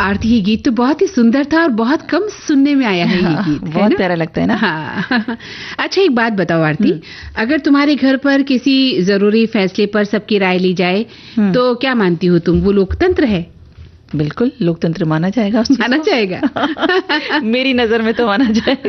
आरती, ये गीत तो बहुत ही सुंदर था और बहुत कम सुनने में आया है ये गीत। बहुत प्यारा लगता है ना। हाँ। अच्छा, एक बात बताओ आरती, अगर तुम्हारे घर पर किसी जरूरी फैसले पर सबकी राय ली जाए तो क्या मानती हो तुम, वो लोकतंत्र है? बिल्कुल, लोकतंत्र माना जाएगा। माना जाएगा। मेरी नजर में तो माना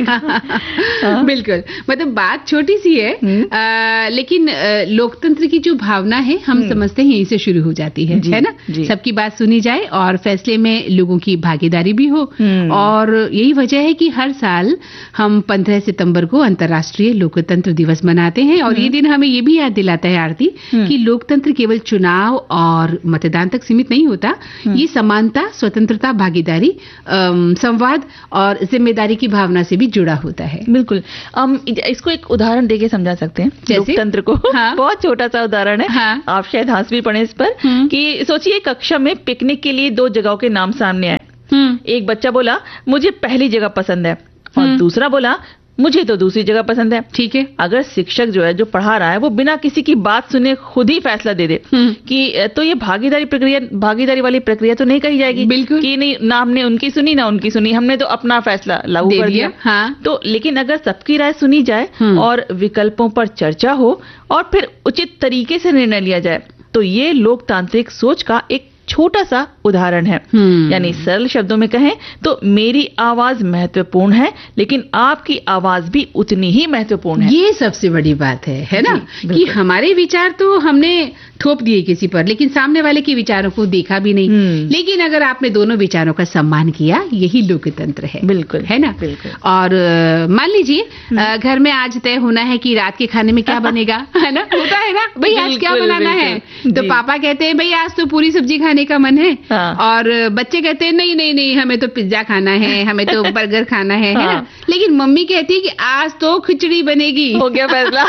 जाएगा। बिल्कुल, मतलब बात छोटी सी है, लेकिन लोकतंत्र की जो भावना है हम समझते हैं यहीं से शुरू हो जाती है ना? सबकी बात सुनी जाए और फैसले में लोगों की भागीदारी भी हो। और यही वजह है कि हर साल हम 15 सितंबर को अंतर्राष्ट्रीय लोकतंत्र दिवस मनाते हैं। और ये दिन हमें ये भी याद दिलाता है आरती कि लोकतंत्र केवल चुनाव और मतदान तक सीमित नहीं होता। ये समानता, स्वतंत्रता, भागीदारी, संवाद और जिम्मेदारी की भावना से भी जुड़ा होता है। बिल्कुल, इसको एक उदाहरण देके समझा सकते हैं लोकतंत्र को। हाँ। बहुत छोटा सा उदाहरण है। हाँ। आप शायद हंस भी पड़े इस पर कि सोचिए कक्षा में पिकनिक के लिए 2 जगहों के नाम सामने आए। एक बच्चा बोला मुझे पहली जगह पसंद है और दूसरा बोला मुझे तो दूसरी जगह पसंद है। ठीक है, अगर शिक्षक जो है, जो पढ़ा रहा है, वो बिना किसी की बात सुने खुद ही फैसला दे दे कि तो ये भागीदारी वाली प्रक्रिया तो नहीं कही जाएगी। बिल्कुल कि नहीं, ना हमने उनकी सुनी ना उनकी सुनी, हमने तो अपना फैसला लागू कर दिया। हाँ। तो लेकिन अगर सबकी राय सुनी जाए और विकल्पों पर चर्चा हो और फिर उचित तरीके से निर्णय लिया जाए तो ये लोकतांत्रिक सोच का एक छोटा सा उदाहरण है। यानी सरल शब्दों में कहें तो मेरी आवाज महत्वपूर्ण है लेकिन आपकी आवाज भी उतनी ही महत्वपूर्ण है। ये सबसे बड़ी बात है ना, कि हमारे विचार तो हमने थोप दिए किसी पर, लेकिन सामने वाले के विचारों को देखा भी नहीं। लेकिन अगर आपने दोनों विचारों का सम्मान किया, यही लोकतंत्र है। बिल्कुल, है ना। बिल्कुल। और मान लीजिए घर में आज तय होना है कि रात के खाने में क्या बनेगा, है ना, होता है ना भाई, आज क्या बनाना है। तो पापा कहते हैं भाई आज तो पूरी सब्जी खाने का मन है। हाँ। और बच्चे कहते हैं नहीं नहीं नहीं, हमें तो पिज्जा खाना है, हमें तो बर्गर खाना है। हाँ। है ना। लेकिन मम्मी कहती है कि आज तो खिचड़ी बनेगी। हो गया फैसला।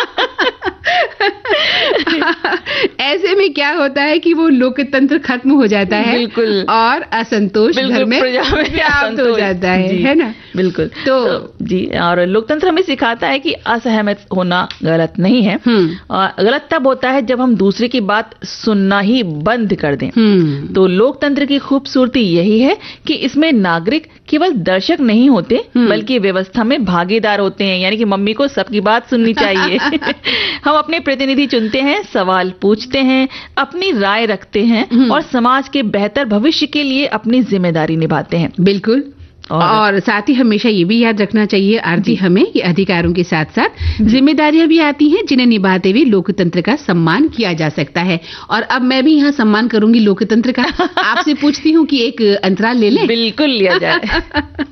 ऐसे में क्या होता है कि वो लोकतंत्र खत्म हो जाता है। बिल्कुल। और असंतोष घर में व्याप्त हो जाता है ना। बिल्कुल। तो जी, और लोकतंत्र हमें सिखाता है कि असहमत होना गलत नहीं है। और गलत तब होता है जब हम दूसरे की बात सुनना ही बंद कर दें। तो लोकतंत्र की खूबसूरती यही है कि इसमें नागरिक केवल दर्शक नहीं होते बल्कि व्यवस्था में भागीदार होते हैं। यानी कि मम्मी को सबकी बात सुननी चाहिए। हम अपने प्रतिनिधि चुनते हैं, सवाल पूछते हैं, अपनी राय रखते हैं और समाज के बेहतर भविष्य के लिए अपनी जिम्मेदारी निभाते हैं। बिल्कुल। और साथ ही हमेशा ये भी याद रखना चाहिए आरती हमें कि अधिकारों के साथ साथ जिम्मेदारियां भी आती हैं जिन्हें निभाते हुए लोकतंत्र का सम्मान किया जा सकता है। और अब मैं भी यहाँ सम्मान करूंगी लोकतंत्र का। आपसे पूछती हूँ कि एक अंतराल ले लें। बिल्कुल लिया जाए।